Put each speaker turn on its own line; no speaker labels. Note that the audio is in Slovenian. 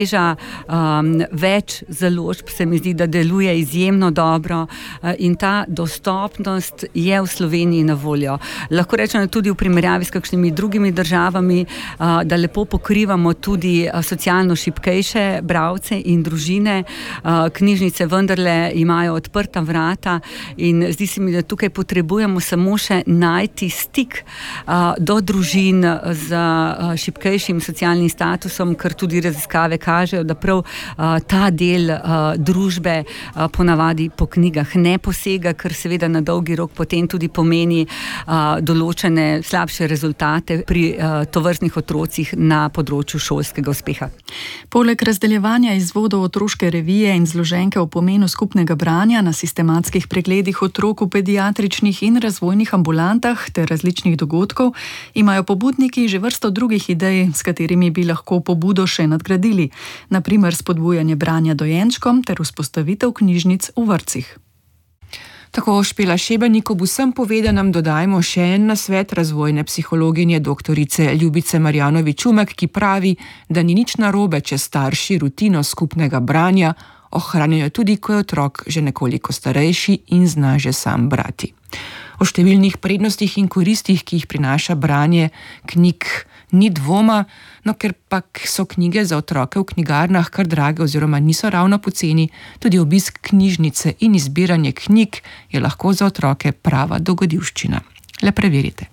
Več založb se mi zdi, da deluje izjemno dobro in ta dostopnost je v Sloveniji na voljo. Lahko rečem tudi v primerjavi s kakšnimi drugimi državami, da lepo pokrivamo tudi socialno šibkejše bralce in družine. Knjižnice vendarle imajo odprta vrata in zdi se mi, da tukaj potrebujemo samo še najti stik do družin z šibkejšim socialnim statusom, ker tudi raziskave kažejo, da prav ta del družbe ponavadi po knjigah ne posega, ker seveda na dolgi rok potem tudi pomeni določene slabše rezultate pri tovrstnih otrocih na področju šolskega uspeha.
Poleg razdeljevanja izvodov otroške revije in zloženke o pomenu skupnega branja na sistematskih pregledih otrok v pediatričnih in razvojnih ambulantah ter različnih dogodkov, imajo pobudniki že vrsto drugih idej, s katerimi bi lahko pobudo še nadgradili. Na primer spodbujanje branja dojenčkom ter vzpostavitev knjižnic v vrtcih.
Tako Špela Šebenik, ob vsem povedanem dodajmo še en nasvet razvojne psihologinje doktorice Ljubice Marjanović-Umek, ki pravi, da ni nič narobe, če starši rutino skupnega branja ohranjajo tudi, ko je otrok že nekoliko starejši in zna že sam brati. O številnih prednostih in koristih, ki jih prinaša branje knjig, ni dvoma, no ker pa so knjige za otroke v knjigarnah kar drage oziroma niso ravno poceni, tudi obisk knjižnice in izbiranje knjig je lahko za otroke prava dogodivščina. Le preverite.